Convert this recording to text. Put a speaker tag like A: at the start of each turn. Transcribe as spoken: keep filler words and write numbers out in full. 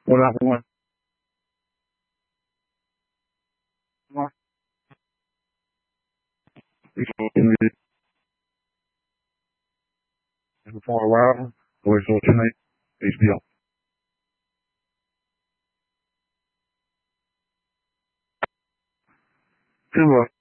A: Voilà, ouais. Ouais. Ils sont tombés. Ils font avoir, ou ils sont tombés. It's bien. C'est vrai.